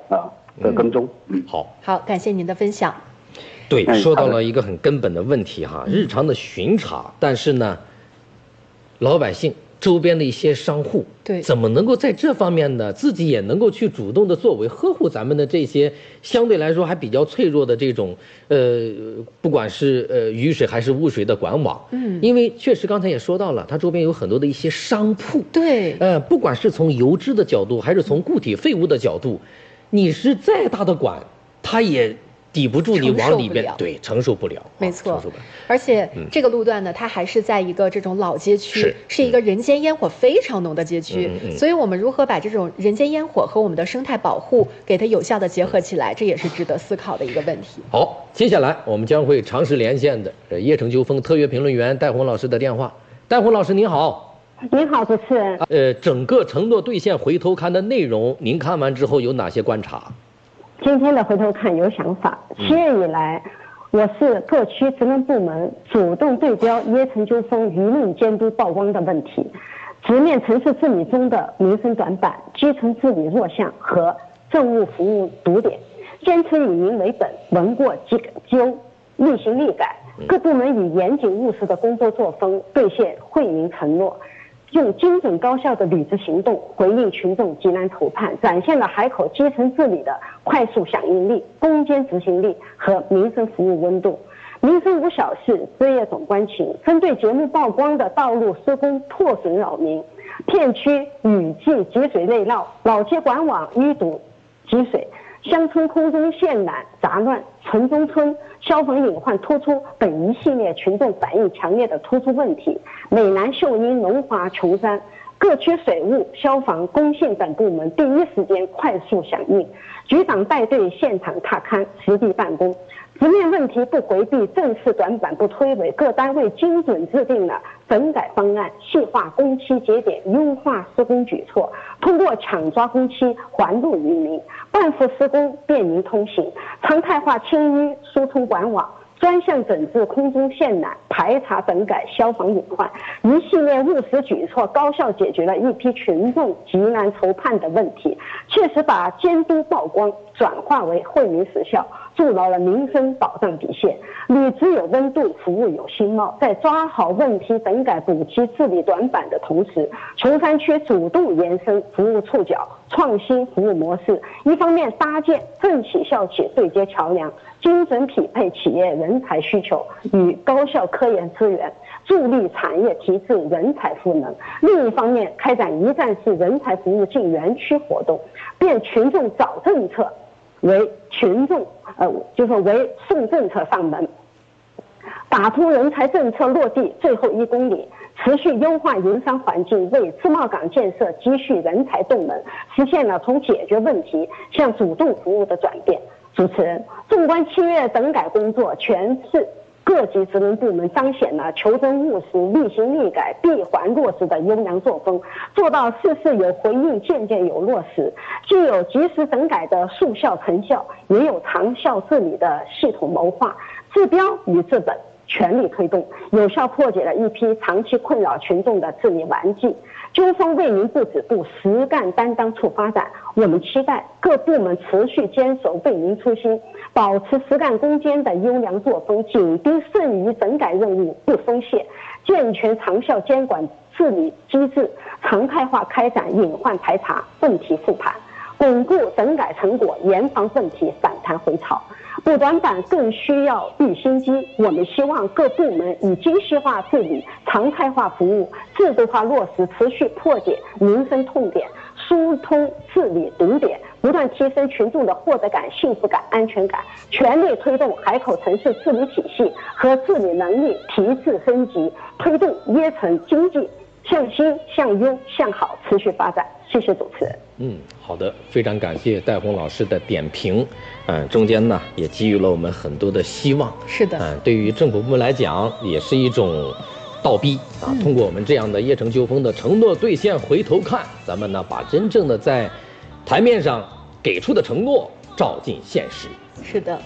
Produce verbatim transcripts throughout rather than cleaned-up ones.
啊的跟踪。嗯， 好， 好，感谢您的分享。 对，说到了一个很根本的问题哈，日常的巡查，但是呢，老百姓周边的一些商户， 对， 怎么能够在这方面呢，自己也能够去主动的作为，呵护咱们的这些相对来说还比较脆弱的这种呃，不管是呃雨水还是污水的管网， 嗯， 因为确实刚才也说到了，它周边有很多的一些商铺， 对， 呃，不管是从油脂的角度，还是从固体废物的角度，你是再大的管，它也抵不住你往里边，对，承受不了， 没错。而且这个路段呢，它还是在一个这种老街区，是是一个人间烟火非常浓的街区， 嗯嗯、 所以我们如何把这种人间烟火和我们的生态保护给它有效的结合起来，这也是值得思考的一个问题。 好，接下来我们将会尝试连线的呃叶城纠纷特约评论员戴红老师的电话。戴红老师您好。 您好，主持人。 呃，整个承诺兑现回头看的内容，您看完之后有哪些观察？ 今天的回头看有想法。七月以来，我市各区职能部门主动对标椰城纠纷舆论监督曝光的问题，直面城市治理中的民生短板、基层治理弱项和政务服务堵点，坚持以民为本、闻过即究、厉行厉改。各部门以严谨务实的工作作风兑现惠民承诺，用精准高效的履职行动回应群众急难愁盼，展现了海口基层治理的快速响应力、攻坚执行力和民生服务温度。民生无小事，枝叶总关情。针对节目曝光的道路施工破损扰民，片区雨季积水内涝，老街管网淤堵积水，乡村空中线缆杂乱，城中村消防隐患突出等一系列群众反映强烈的突出问题。美南秀英龙华琼山各区水务、消防、工信等部门第一时间快速响应，局长带队现场踏勘、实地办公，直面问题不回避，正视短板不推诿。各单位精准制定了整改方案，细化工期节点，优化施工举措，通过抢抓工期还路于民，半幅施工便民通行，常态化清淤疏通管网，专项整治空中线缆，排查整改消防隐患，一系列务实举措高效解决了一批群众急难愁盼的问题，确实把监督曝光转化为惠民实效，筑牢了民生保障底线。履职有温度，服务有新貌。在抓好问题整改补齐治理短板的同时，琼山区主动延伸服务触角，创新服务模式，一方面搭建政企校企对接桥梁，精准匹配企业人才需求与高校科研资源，助力产业提质人才赋能；另一方面，开展一站式人才服务进园区活动，变群众找政策为群众呃，就是为送政策上门，打通人才政策落地最后一公里，持续优化营商环境，为自贸港建设积蓄人才动能，实现了从解决问题向主动服务的转变。主持人，纵观七月整改工作，全市各级职能部门彰显了求真务实、厉行厉改、闭环落实的优良作风，做到事事有回应、件件有落实，既有及时整改的速效成效，也有长效治理的系统谋划，治标与治本全力推动，有效破解了一批长期困扰群众的治理顽疾。纠纷为民不止步，实干担当处发展。我们期待各部门持续坚守为民初心，保持实干攻坚的优良作风，紧盯剩余整改任务不松懈，健全长效监管治理机制，常态化开展隐患排查、问题复盘，巩固整改成果，严防问题反弹回潮。补短板更需要育新机，我们希望各部门以精细化治理、常态化服务、制度化落实，持续破解民生痛点，疏通治理堵点，不断提升群众的获得感、幸福感、安全感，全力推动海口城市治理体系和治理能力提质升级，推动椰城经济向新、向优、向好持续发展。谢谢主持人。 嗯，好的，非常感谢戴红老师的点评。嗯，中间呢也给予了我们很多的希望。 是的。 嗯，对于政府部门来讲，也是一种倒逼啊。嗯、通过我们这样的椰城纠纷的承诺兑现，回头看，咱们呢把真正的在台面上给出的承诺照进现实。 是的。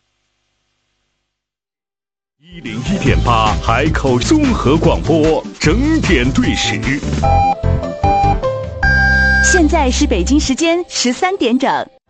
一零一点八海口综合广播，整点对时。 现在是北京时间十三点整。